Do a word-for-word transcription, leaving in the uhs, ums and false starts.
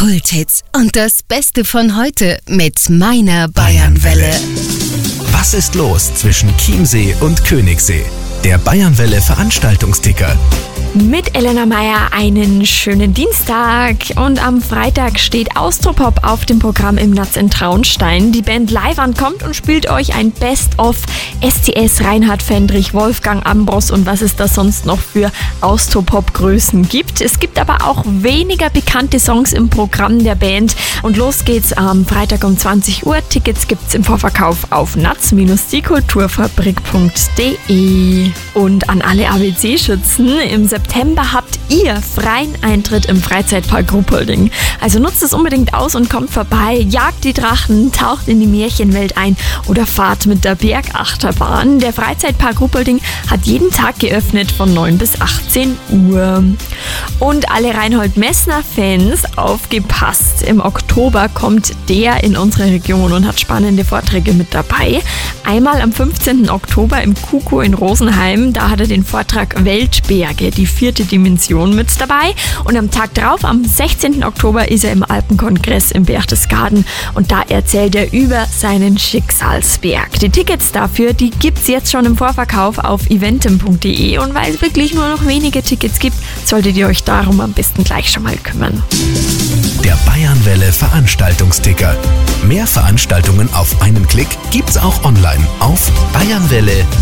Kulthits und das Beste von heute mit meiner Bayernwelle. Was ist los zwischen Chiemsee und Königssee? Der Bayernwelle Veranstaltungsticker. Mit Elena Meyer einen schönen Dienstag. Und am Freitag steht Austropop auf dem Programm im Natz in Traunstein. Die Band Live ankommt und spielt euch ein Best-of S C S, Reinhard Fendrich, Wolfgang Ambros und was es da sonst noch für Austropop-Größen gibt. Es gibt aber auch weniger bekannte Songs im Programm der Band. Und los geht's am Freitag um zwanzig Uhr. Tickets gibt's im Vorverkauf auf natz die kulturfabrik punkt de. Und an alle A B C-Schützen, im September habt ihr freien Eintritt im Freizeitpark Ruppolding. Also nutzt es unbedingt aus und kommt vorbei, jagt die Drachen, taucht in die Märchenwelt ein oder fahrt mit der Bergachterbahn. Der Freizeitpark Ruppolding hat jeden Tag geöffnet von neun bis achtzehn Uhr. Und alle Reinhold-Messner-Fans, aufgepasst! Im Oktober kommt der in unsere Region und hat spannende Vorträge mit dabei. Einmal am fünfzehnten Oktober im Kuko in Rosenheim, da hat er den Vortrag Weltberge, die vierte Dimension mit dabei. Und am Tag drauf, am sechzehnten Oktober, ist er im Alpenkongress im Berchtesgaden und da erzählt er über seinen Schicksalsberg. Die Tickets dafür, die gibt's jetzt schon im Vorverkauf auf eventim punkt de und weil es wirklich nur noch wenige Tickets gibt, solltet ihr euch darum am besten gleich schon mal kümmern. Der Bayernwelle Veranstaltungsticker. Mehr Veranstaltungen auf einen Klick gibt's auch online auf bayernwelle